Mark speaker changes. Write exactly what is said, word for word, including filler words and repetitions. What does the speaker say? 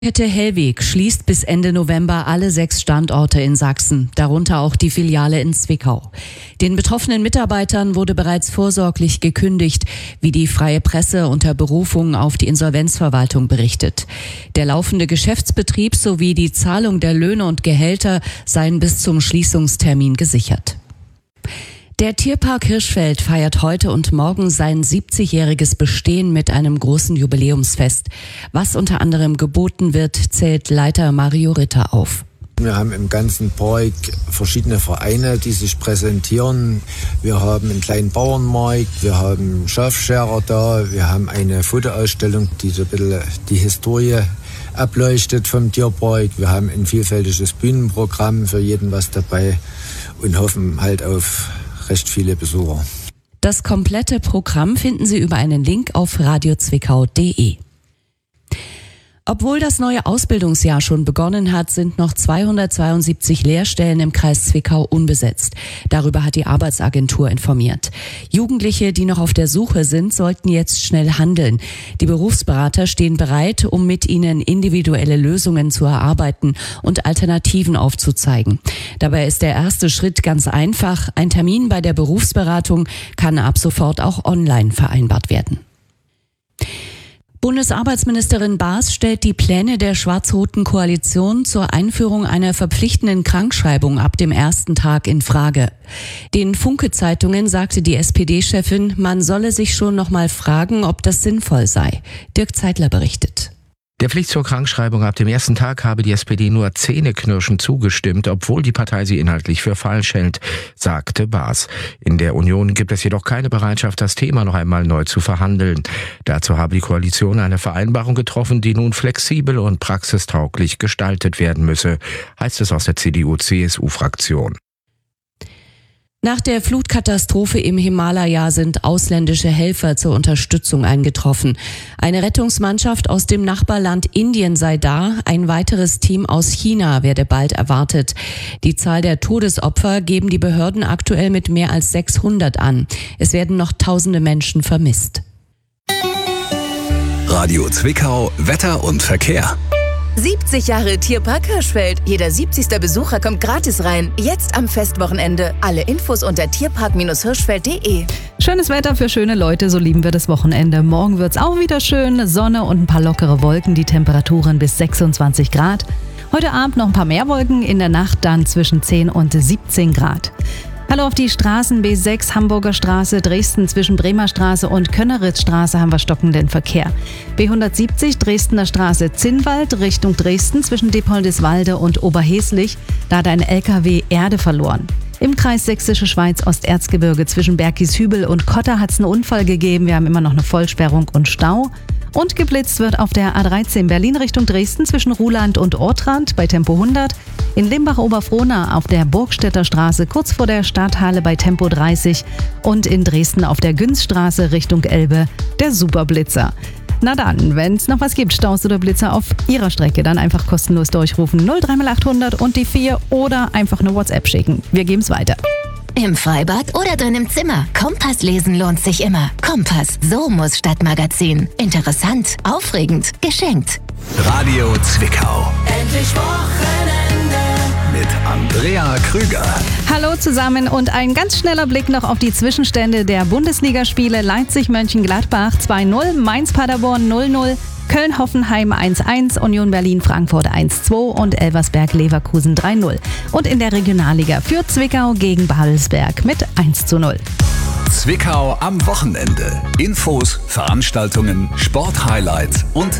Speaker 1: Kette Hellweg schließt bis Ende November alle sechs Standorte in Sachsen, darunter auch die Filiale in Zwickau. Den betroffenen Mitarbeitern wurde bereits vorsorglich gekündigt, wie die Freie Presse unter Berufung auf die Insolvenzverwaltung berichtet. Der laufende Geschäftsbetrieb sowie die Zahlung der Löhne und Gehälter seien bis zum Schließungstermin gesichert. Der Tierpark Hirschfeld feiert heute und morgen sein siebzigjähriges Bestehen mit einem großen Jubiläumsfest. Was unter anderem geboten wird, zählt Leiter Mario Ritter auf.
Speaker 2: Wir haben im ganzen Park verschiedene Vereine, die sich präsentieren. Wir haben einen kleinen Bauernmarkt, wir haben Schafscherer da, wir haben eine Fotoausstellung, die so ein bisschen die Historie ableuchtet vom Tierpark. Wir haben ein vielfältiges Bühnenprogramm, für jeden was dabei und hoffen halt auf recht viele Besucher.
Speaker 1: Das komplette Programm finden Sie über einen Link auf radio zwickau punkt de. Obwohl das neue Ausbildungsjahr schon begonnen hat, sind noch zweihundertzweiundsiebzig Lehrstellen im Kreis Zwickau unbesetzt. Darüber hat die Arbeitsagentur informiert. Jugendliche, die noch auf der Suche sind, sollten jetzt schnell handeln. Die Berufsberater stehen bereit, um mit ihnen individuelle Lösungen zu erarbeiten und Alternativen aufzuzeigen. Dabei ist der erste Schritt ganz einfach. Ein Termin bei der Berufsberatung kann ab sofort auch online vereinbart werden. Bundesarbeitsministerin Baas stellt die Pläne der schwarz-roten Koalition zur Einführung einer verpflichtenden Krankschreibung ab dem ersten Tag in Frage. Den Funke-Zeitungen sagte die S P D-Chefin, man solle sich schon noch mal fragen, ob das sinnvoll sei. Dirk Zeitler berichtet.
Speaker 3: Der Pflicht zur Krankschreibung ab dem ersten Tag habe die S P D nur zähneknirschend zugestimmt, obwohl die Partei sie inhaltlich für falsch hält, sagte Baas. In der Union gibt es jedoch keine Bereitschaft, das Thema noch einmal neu zu verhandeln. Dazu habe die Koalition eine Vereinbarung getroffen, die nun flexibel und praxistauglich gestaltet werden müsse, heißt es aus der C D U C S U-Fraktion.
Speaker 1: Nach der Flutkatastrophe im Himalaya sind ausländische Helfer zur Unterstützung eingetroffen. Eine Rettungsmannschaft aus dem Nachbarland Indien sei da, ein weiteres Team aus China werde bald erwartet. Die Zahl der Todesopfer geben die Behörden aktuell mit mehr als sechshundert an. Es werden noch tausende Menschen vermisst.
Speaker 4: Radio Zwickau, Wetter und Verkehr.
Speaker 5: siebzig Jahre Tierpark Hirschfeld. Jeder siebzigste Besucher kommt gratis rein. Jetzt am Festwochenende. Alle Infos unter tierpark hirschfeld punkt de.
Speaker 6: Schönes Wetter für schöne Leute, so lieben wir das Wochenende. Morgen wird's auch wieder schön. Sonne und ein paar lockere Wolken, die Temperaturen bis sechsundzwanzig Grad. Heute Abend noch ein paar mehr Wolken, in der Nacht dann zwischen zehn und siebzehn Grad. Hallo auf die Straßen. B sechs Hamburger Straße, Dresden zwischen Bremer Straße und Könneritzstraße haben wir stockenden Verkehr. B hundertsiebzig Dresdner Straße Zinnwald Richtung Dresden zwischen Diepoldiswalde und Oberheslich. Da hat ein L K W Erde verloren. Im Kreis Sächsische Schweiz Osterzgebirge zwischen Bergishübel und Kotter hat es einen Unfall gegeben. Wir haben immer noch eine Vollsperrung und Stau. Und geblitzt wird auf der A dreizehn Berlin Richtung Dresden zwischen Ruhland und Ortrand bei Tempo hundert. In Limbach-Oberfrohna auf der Burgstädter Straße kurz vor der Stadthalle bei Tempo dreißig. Und in Dresden auf der Günzstraße Richtung Elbe der Superblitzer. Na dann, wenn es noch was gibt, Staus oder Blitzer auf Ihrer Strecke, dann einfach kostenlos durchrufen null drei achthundert und die vier oder einfach eine WhatsApp schicken. Wir geben's weiter.
Speaker 7: Im Freibad oder drin im Zimmer. Kompass lesen lohnt sich immer. Kompass, so muss Stadtmagazin. Interessant, aufregend, geschenkt.
Speaker 4: Radio Zwickau.
Speaker 8: Endlich Wochenende
Speaker 4: mit Andrea Krüger.
Speaker 6: Hallo zusammen und ein ganz schneller Blick noch auf die Zwischenstände der Bundesligaspiele. Leipzig-Mönchengladbach zwei null, Mainz-Paderborn null null, Köln-Hoffenheim eins eins, Union Berlin-Frankfurt eins zwei und Elversberg-Leverkusen drei null. Und in der Regionalliga führt Zwickau gegen Babelsberg mit eins zu null.
Speaker 4: Zwickau am Wochenende. Infos, Veranstaltungen, Sporthighlights und